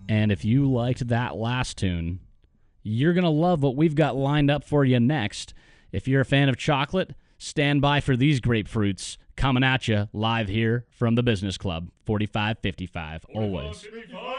And if you liked that last tune, you're going to love what we've got lined up for you next. If you're a fan of chocolate, stand by for these grapefruits coming at you live here from the Business Club, 4555, always. 45, 55.